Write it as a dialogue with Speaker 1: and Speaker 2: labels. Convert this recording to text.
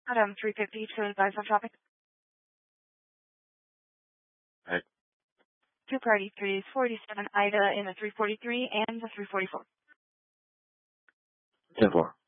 Speaker 1: Adam 350 to advise on traffic.
Speaker 2: Hey.
Speaker 1: 2 party 347 Ida in the 343 and the 344.
Speaker 2: 10-4.